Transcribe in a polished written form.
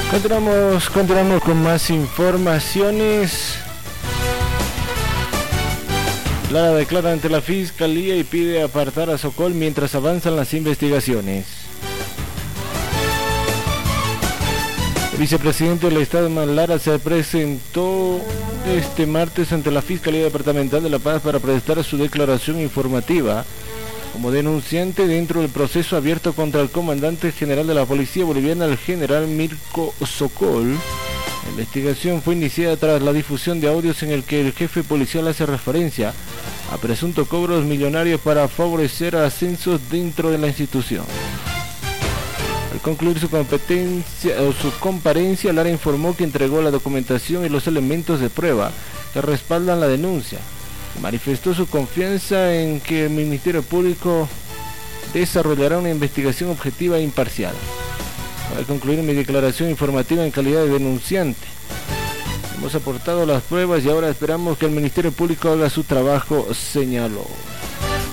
Continuamos con más informaciones. Lara declara ante la Fiscalía y pide apartar a Sokol mientras avanzan las investigaciones. El vicepresidente del Estado, Lara, se presentó este martes ante la Fiscalía Departamental de La Paz para prestar su declaración informativa como denunciante dentro del proceso abierto contra el comandante general de la Policía Boliviana, el general Mirko Sokol. La investigación fue iniciada tras la difusión de audios en el que el jefe policial hace referencia a presuntos cobros millonarios para favorecer ascensos dentro de la institución. Al concluir su comparencia, Lara informó que entregó la documentación y los elementos de prueba que respaldan la denuncia. Manifestó su confianza en que el Ministerio Público desarrollará una investigación objetiva e imparcial. Al concluir mi declaración informativa en calidad de denunciante, hemos aportado las pruebas y ahora esperamos que el Ministerio Público haga su trabajo, señaló.